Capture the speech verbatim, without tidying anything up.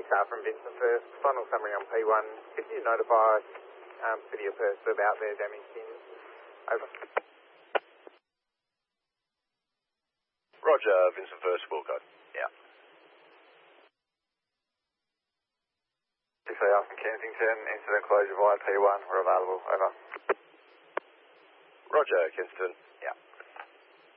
six R from Vincent First. Final summary on P one. Could you notify um, City of Perth about their damage in? Over. Roger, Vincent First, full code. Yeah. six A R from Kensington, incident closure via P one, we're available, over. Roger, Kensington.